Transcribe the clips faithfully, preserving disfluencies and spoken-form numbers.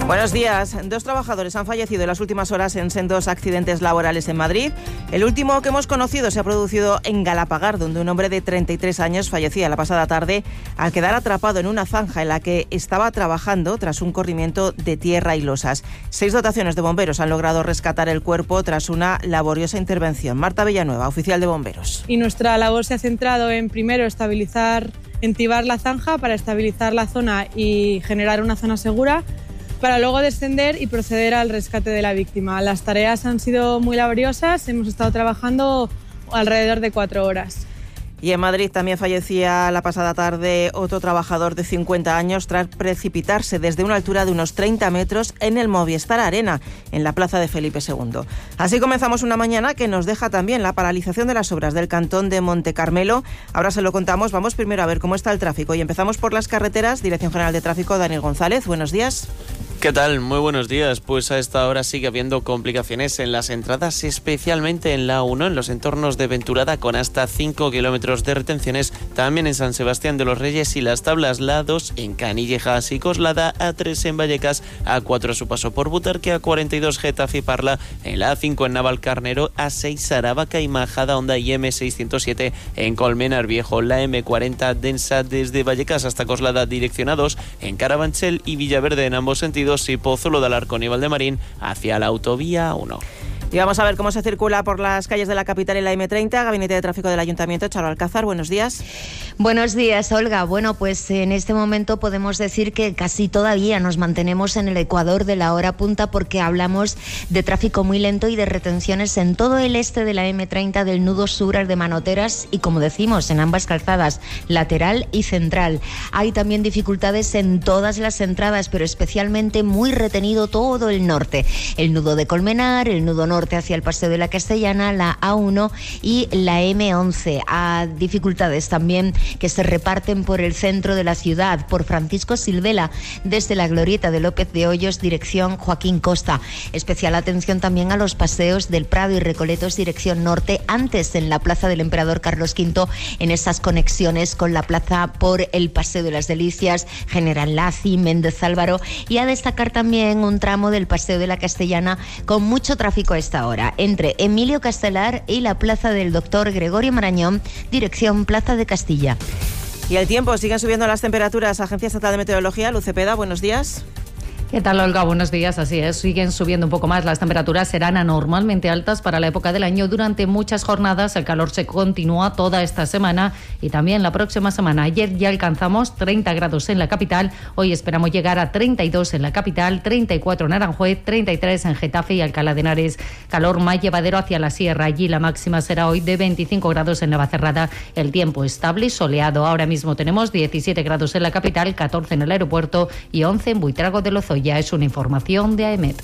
Buenos días. Dos trabajadores han fallecido en las últimas horas en sendos accidentes laborales en Madrid. El último que hemos conocido se ha producido en Galapagar, donde un hombre de treinta y tres años fallecía la pasada tarde al quedar atrapado en una zanja en la que estaba trabajando tras un corrimiento de tierra y losas. Seis dotaciones de bomberos han logrado rescatar el cuerpo tras una laboriosa intervención. Marta Villanueva, oficial de bomberos. Y nuestra labor se ha centrado en, primero, estabilizar, entibar la zanja para estabilizar la zona y generar una zona segura, para luego descender y proceder al rescate de la víctima. Las tareas han sido muy laboriosas, hemos estado trabajando alrededor de cuatro horas. Y en Madrid también fallecía la pasada tarde otro trabajador de cincuenta años tras precipitarse desde una altura de unos treinta metros en el Movistar Arena, en la plaza de Felipe segundo. Así comenzamos una mañana que nos deja también la paralización de las obras del cantón de Monte Carmelo. Ahora se lo contamos. Vamos primero a ver cómo está el tráfico y empezamos por las carreteras. Dirección General de Tráfico, Daniel González. Buenos días. ¿Qué tal? Muy buenos días. Pues a esta hora sigue habiendo complicaciones en las entradas, especialmente en la A uno, en los entornos de Venturada, con hasta cinco kilómetros de retenciones. También en San Sebastián de los Reyes y las Tablas, la A dos en Canillejas y Coslada, A tres en Vallecas, A cuatro a su paso por Butarque, A cuarenta y dos Getafe y Parla, en la A cinco en Navalcarnero, A seis Aravaca y Majada Honda y M seiscientos siete en Colmenar Viejo, la M cuarenta densa desde Vallecas hasta Coslada, dirección A dos en Carabanchel y Villaverde en ambos sentidos, y Pozuelo de Alarcón y Valdemarín hacia la autovía A uno. Y vamos a ver cómo se circula por las calles de la capital en la eme treinta. Gabinete de Tráfico del Ayuntamiento, Charo Alcázar, buenos días. Buenos días, Olga. Bueno, pues en este momento podemos decir que casi todavía nos mantenemos en el ecuador de la hora punta, porque hablamos de tráfico muy lento y de retenciones en todo el este de la eme treinta, del nudo sur al de Manoteras y, como decimos, en ambas calzadas, lateral y central. Hay también dificultades en todas las entradas, pero especialmente muy retenido todo el norte. El nudo de Colmenar, el nudo norte hacia el Paseo de la Castellana, la A uno y la eme once. A dificultades también que se reparten por el centro de la ciudad, por Francisco Silvela, desde la glorieta de López de Hoyos, dirección Joaquín Costa. Especial atención también a los paseos del Prado y Recoletos, dirección norte, antes en la Plaza del Emperador Carlos quinto, en esas conexiones con la plaza por el Paseo de las Delicias, General Laci, Méndez Álvaro, y a destacar también un tramo del Paseo de la Castellana con mucho tráfico a esta hora, entre Emilio Castelar y la Plaza del Doctor Gregorio Marañón, dirección Plaza de Castilla. Y el tiempo, siguen subiendo las temperaturas. Agencia Estatal de Meteorología, Luz Cepeda, buenos días. ¿Qué tal, Olga? Buenos días. Así es, siguen subiendo un poco más. Las temperaturas serán anormalmente altas para la época del año durante muchas jornadas. El calor se continúa toda esta semana y también la próxima semana. Ayer ya alcanzamos treinta grados en la capital. Hoy esperamos llegar a treinta y dos en la capital, treinta y cuatro en Aranjuez, treinta y tres en Getafe y Alcalá de Henares. Calor más llevadero hacia la sierra. Allí la máxima será hoy de veinticinco grados en Navacerrada. El tiempo estable y soleado. Ahora mismo tenemos diecisiete grados en la capital, catorce en el aeropuerto y once en Buitrago de Lozoya. Ya es una información de A E M E T.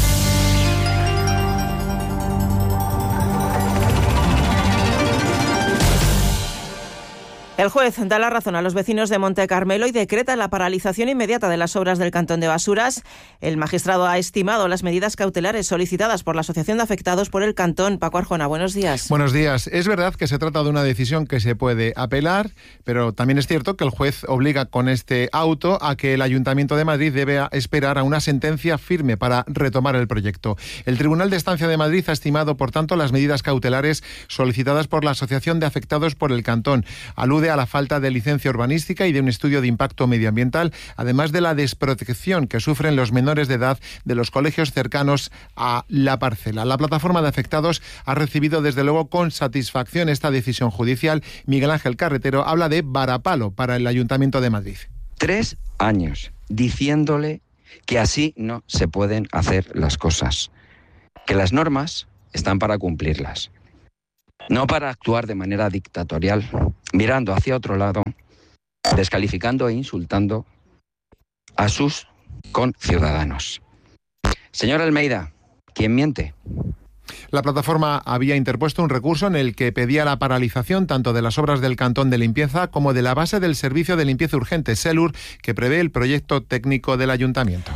El juez da la razón a los vecinos de Monte Carmelo y decreta la paralización inmediata de las obras del Cantón de Basuras. El magistrado ha estimado las medidas cautelares solicitadas por la Asociación de Afectados por el Cantón. Paco Arjona, buenos días. Buenos días. Es verdad que se trata de una decisión que se puede apelar, pero también es cierto que el juez obliga con este auto a que el Ayuntamiento de Madrid debe esperar a una sentencia firme para retomar el proyecto. El Tribunal de Estancia de Madrid ha estimado, por tanto, las medidas cautelares solicitadas por la Asociación de Afectados por el Cantón. Alude a la falta de licencia urbanística y de un estudio de impacto medioambiental, además de la desprotección que sufren los menores de edad de los colegios cercanos a la parcela. La plataforma de afectados ha recibido desde luego con satisfacción esta decisión judicial. Miguel Ángel Carretero habla de varapalo para el Ayuntamiento de Madrid. Tres años diciéndole que así no se pueden hacer las cosas, que las normas están para cumplirlas, no para actuar de manera dictatorial, mirando hacia otro lado, descalificando e insultando a sus conciudadanos. Señor Almeida, ¿quién miente? La plataforma había interpuesto un recurso en el que pedía la paralización tanto de las obras del Cantón de Limpieza como de la base del Servicio de Limpieza Urgente, SELUR, que prevé el proyecto técnico del Ayuntamiento.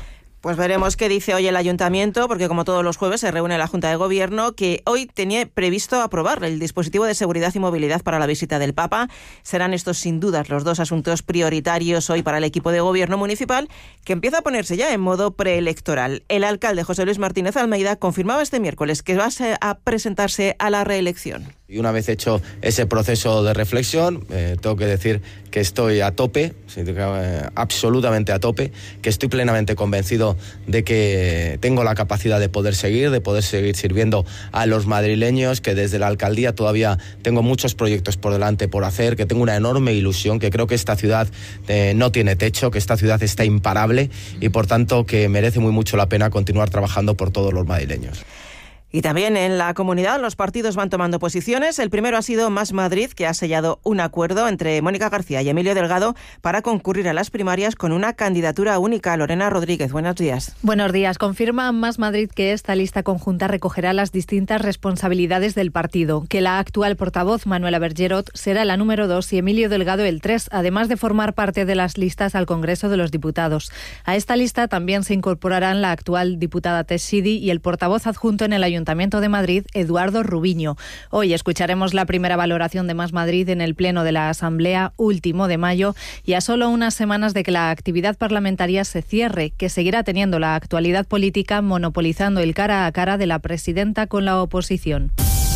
Pues veremos qué dice hoy el Ayuntamiento, porque como todos los jueves se reúne la Junta de Gobierno, que hoy tenía previsto aprobar el dispositivo de seguridad y movilidad para la visita del Papa. Serán estos sin dudas los dos asuntos prioritarios hoy para el equipo de Gobierno municipal, que empieza a ponerse ya en modo preelectoral. El alcalde José Luis Martínez Almeida confirmaba este miércoles que va a presentarse a la reelección. Y una vez hecho ese proceso de reflexión, eh, tengo que decir que estoy a tope, absolutamente a tope, que estoy plenamente convencido de que tengo la capacidad de poder seguir, de poder seguir sirviendo a los madrileños, que desde la alcaldía todavía tengo muchos proyectos por delante por hacer, que tengo una enorme ilusión, que creo que esta ciudad eh, no tiene techo, que esta ciudad está imparable y por tanto que merece muy mucho la pena continuar trabajando por todos los madrileños. Y también en la comunidad los partidos van tomando posiciones. El primero ha sido Más Madrid, que ha sellado un acuerdo entre Mónica García y Emilio Delgado para concurrir a las primarias con una candidatura única. Lorena Rodríguez, buenos días. Buenos días. Confirma Más Madrid que esta lista conjunta recogerá las distintas responsabilidades del partido, que la actual portavoz, Manuela Bergerot, será la número dos y Emilio Delgado el tres, además de formar parte de las listas al Congreso de los Diputados. A esta lista también se incorporarán la actual diputada Tess Sidi y el portavoz adjunto en el Ayuntamiento Ayuntamiento de Madrid, Eduardo Rubiño. Hoy escucharemos la primera valoración de Más Madrid en el Pleno de la Asamblea último de mayo y a solo unas semanas de que la actividad parlamentaria se cierre, que seguirá teniendo la actualidad política monopolizando el cara a cara de la presidenta con la oposición.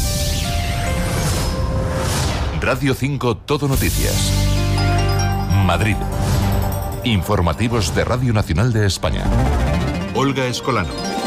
Radio cinco Todo Noticias. Madrid. Informativos de Radio Nacional de España. Olga Escolano.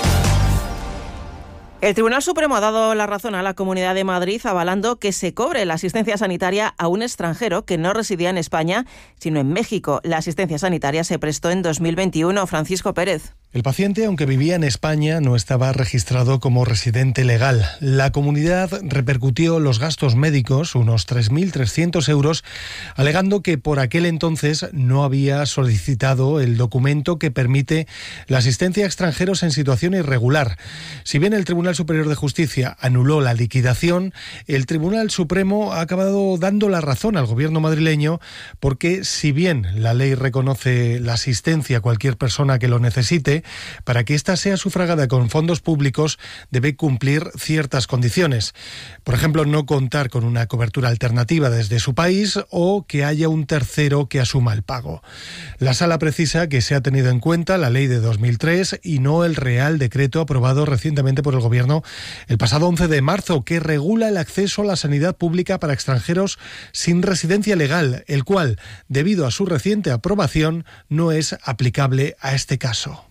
El Tribunal Supremo ha dado la razón a la Comunidad de Madrid avalando que se cobre la asistencia sanitaria a un extranjero que no residía en España, sino en México. La asistencia sanitaria se prestó en dos mil veintiuno. Francisco Pérez. El paciente, aunque vivía en España, no estaba registrado como residente legal. La comunidad repercutió los gastos médicos, unos tres mil trescientos euros, alegando que por aquel entonces no había solicitado el documento que permite la asistencia a extranjeros en situación irregular. Si bien el Tribunal Superior de Justicia anuló la liquidación, el Tribunal Supremo ha acabado dando la razón al gobierno madrileño porque, si bien la ley reconoce la asistencia a cualquier persona que lo necesite, para que ésta sea sufragada con fondos públicos debe cumplir ciertas condiciones. Por ejemplo, no contar con una cobertura alternativa desde su país o que haya un tercero que asuma el pago. La Sala precisa que se ha tenido en cuenta la ley de dos mil tres y no el Real Decreto aprobado recientemente por el Gobierno el pasado once de marzo, que regula el acceso a la sanidad pública para extranjeros sin residencia legal, el cual, debido a su reciente aprobación, no es aplicable a este caso.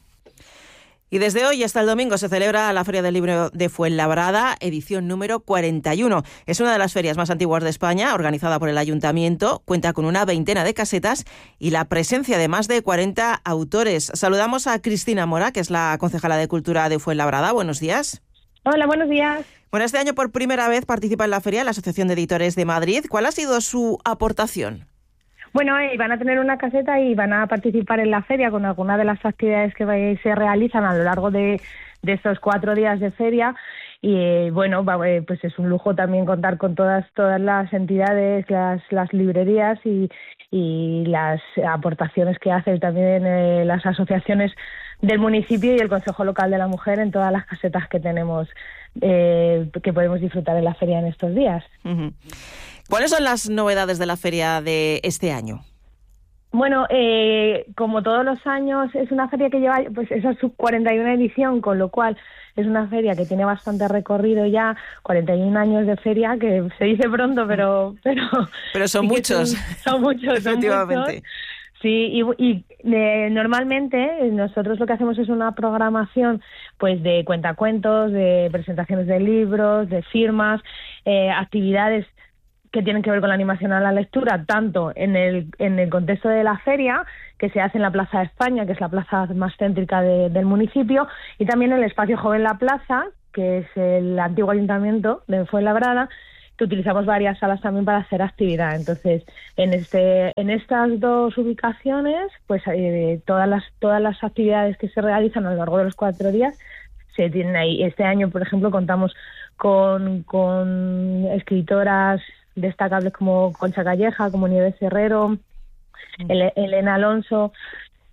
Y desde hoy hasta el domingo se celebra la Feria del Libro de Fuenlabrada, edición número cuarenta y uno. Es una de las ferias más antiguas de España, organizada por el Ayuntamiento, cuenta con una veintena de casetas y la presencia de más de cuarenta autores. Saludamos a Cristina Mora, que es la concejala de Cultura de Fuenlabrada. Buenos días. Hola, buenos días. Bueno, este año por primera vez participa en la feria la Asociación de Editores de Madrid. ¿Cuál ha sido su aportación? Bueno, eh, van a tener una caseta y van a participar en la feria con algunas de las actividades que se realizan a lo largo de, de estos cuatro días de feria. Y eh, bueno, va, eh, pues es un lujo también contar con todas todas las entidades, las, las librerías y, y las aportaciones que hacen también eh, las asociaciones del municipio y el Consejo Local de la Mujer en todas las casetas que tenemos, eh, que podemos disfrutar en la feria en estos días. Uh-huh. ¿Cuáles son las novedades de la feria de este año? Bueno, eh, como todos los años, es una feria que lleva pues esa su cuarenta y una edición, con lo cual es una feria que tiene bastante recorrido ya, cuarenta y un años de feria, que se dice pronto, pero... Pero, pero son, sí muchos. Son, son muchos. Efectivamente. Son muchos. Sí, y, y eh, normalmente nosotros lo que hacemos es una programación pues de cuentacuentos, de presentaciones de libros, de firmas, eh, actividades que tienen que ver con la animación a la lectura, tanto en el en el contexto de la feria, que se hace en la Plaza de España, que es la plaza más céntrica de, del municipio, y también en el espacio Joven La Plaza, que es el antiguo ayuntamiento de Fuenlabrada, que utilizamos varias salas también para hacer actividad. Entonces, en este en estas dos ubicaciones, pues eh, todas las todas las actividades que se realizan a lo largo de los cuatro días se tienen ahí. Este año, por ejemplo, contamos con, con escritoras destacables como Concha Calleja, como Nieves Herrero, Elena Alonso,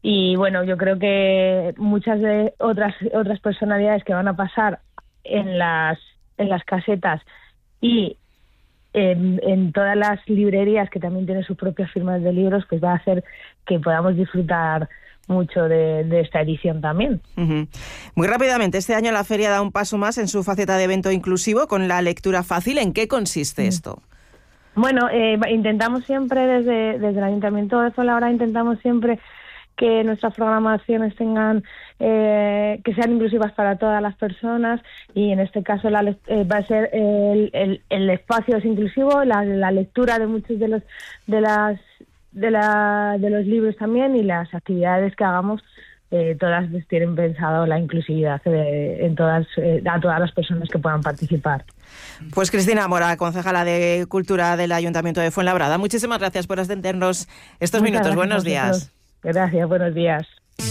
Y bueno, yo creo que muchas de otras otras personalidades que van a pasar en las en las casetas y en, en todas las librerías que también tienen sus propias firmas de libros, pues va a hacer que podamos disfrutar mucho de, de esta edición también. Uh-huh. Muy rápidamente, este año la feria da un paso más en su faceta de evento inclusivo con la lectura fácil. ¿En qué consiste uh-huh. esto? Bueno, eh, intentamos siempre desde, desde el Ayuntamiento de Fuenlabrada, intentamos siempre que nuestras programaciones tengan eh, que sean inclusivas para todas las personas, y en este caso la, eh, va a ser el, el, el espacio es inclusivo, la, la lectura de muchos de los de las de la de los libros también, y las actividades que hagamos eh, todas tienen pensado la inclusividad de, en todas eh, a todas las personas que puedan participar. Pues Cristina Mora, concejala de Cultura del Ayuntamiento de Fuenlabrada, muchísimas gracias por atendernos estos Muchas minutos. Buenos días. Vosotros. Gracias, buenos días.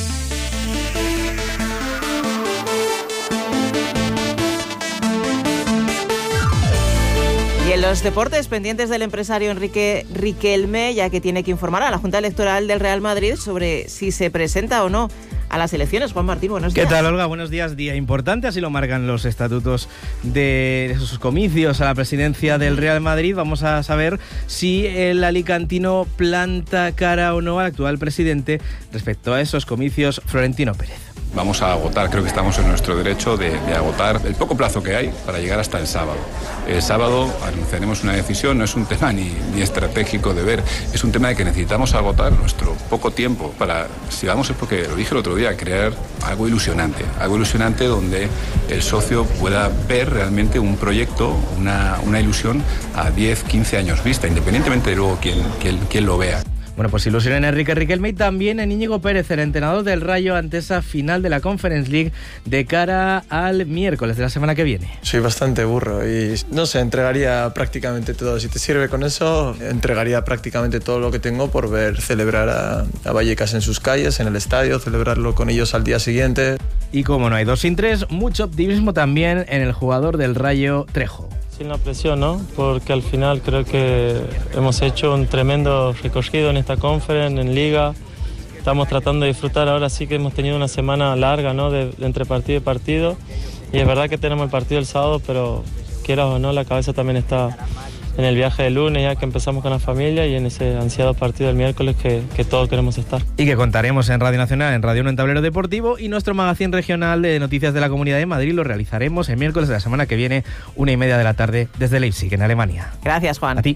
Y en los deportes, pendientes del empresario Enrique Riquelme, ya que tiene que informar a la Junta Electoral del Real Madrid sobre si se presenta o no a las elecciones. Juan Martín, buenos días. ¿Qué tal, Olga? Buenos días. Día importante, así lo marcan los estatutos de esos comicios a la presidencia del Real Madrid. Vamos a saber si el alicantino planta cara o no al actual presidente respecto a esos comicios. Florentino Pérez. Vamos a agotar, creo que estamos en nuestro derecho de, de agotar el poco plazo que hay para llegar hasta el sábado. El sábado anunciaremos una decisión, no es un tema ni, ni estratégico de ver, es un tema de que necesitamos agotar nuestro poco tiempo para, si vamos es porque lo dije el otro día, crear algo ilusionante, algo ilusionante donde el socio pueda ver realmente un proyecto, una, una ilusión a diez, quince años vista, independientemente de luego quién, quién, quién lo vea. Bueno, pues ilusión en Enrique Riquelme y también en Íñigo Pérez, el entrenador del Rayo, ante esa final de la Conference League de cara al miércoles de la semana que viene. Soy bastante burro y, no sé, entregaría prácticamente todo. Si te sirve con eso, entregaría prácticamente todo lo que tengo por ver celebrar a, a Vallecas en sus calles, en el estadio, celebrarlo con ellos al día siguiente. Y como no hay dos sin tres, mucho optimismo también en el jugador del Rayo, Trejo. Sin la presión, ¿no? Porque al final creo que hemos hecho un tremendo recorrido en esta conference, en Liga. Estamos tratando de disfrutar, ahora sí que hemos tenido una semana larga, ¿no? De, de entre partido y partido. Y es verdad que tenemos el partido el sábado, pero quieras o no, la cabeza también está en el viaje del lunes, ya que empezamos con la familia, y en ese ansiado partido del miércoles que, que todos queremos estar. Y que contaremos en Radio Nacional, en Radio uno en Tablero Deportivo, y nuestro magazín regional de noticias de la Comunidad de Madrid lo realizaremos el miércoles de la semana que viene, una y media de la tarde, desde Leipzig, en Alemania. Gracias, Juan. A ti.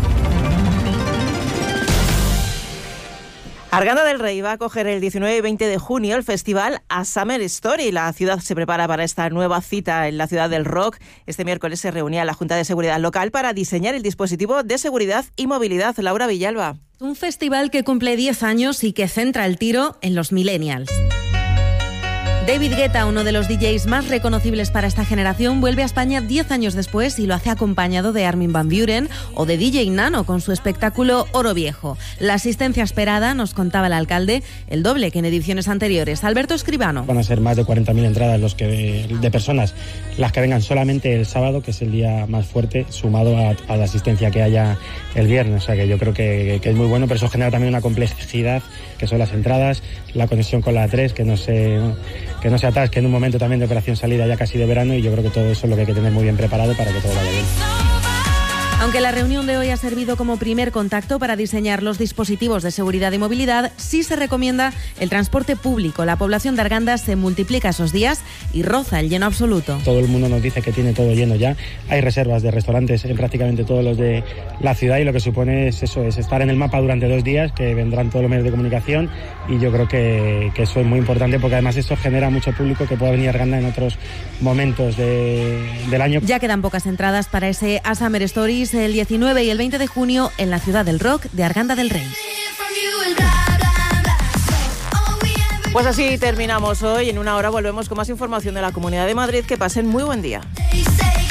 Arganda del Rey va a acoger el diecinueve y veinte de junio el festival A Summer Story. La ciudad se prepara para esta nueva cita en la ciudad del rock. Este miércoles se reunía la Junta de Seguridad Local para diseñar el dispositivo de seguridad y movilidad. Laura Villalba. Un festival que cumple diez años y que centra el tiro en los millennials. David Guetta, uno de los D Js más reconocibles para esta generación, vuelve a España diez años después y lo hace acompañado de Armin van Buuren o de D J Nano con su espectáculo Oro Viejo. La asistencia esperada, nos contaba el alcalde, el doble que en ediciones anteriores. Alberto Escribano. Van a ser más de cuarenta mil entradas los que, de personas las que vengan solamente el sábado, que es el día más fuerte, sumado a, a la asistencia que haya el viernes. O sea que yo creo que, que es muy bueno, pero eso genera también una complejidad, que son las entradas, la conexión con la A tres, que no se... que no se atasque en un momento también de operación salida ya casi de verano, y yo creo que todo eso es lo que hay que tener muy bien preparado para que todo vaya bien. Aunque la reunión de hoy ha servido como primer contacto para diseñar los dispositivos de seguridad y movilidad, sí se recomienda el transporte público. La población de Arganda se multiplica esos días y roza el lleno absoluto. Todo el mundo nos dice que tiene todo lleno ya. Hay reservas de restaurantes en prácticamente todos los de la ciudad, y lo que supone es eso, es estar en el mapa durante dos días, que vendrán todos los medios de comunicación, y yo creo que, que eso es muy importante, porque además esto genera mucho público que pueda venir a Arganda en otros momentos de, del año. Ya quedan pocas entradas para ese A Summer Stories el diecinueve y el veinte de junio en la ciudad del rock de Arganda del Rey. Pues así terminamos hoy. En una hora volvemos con más información de la Comunidad de Madrid. Que pasen muy buen día.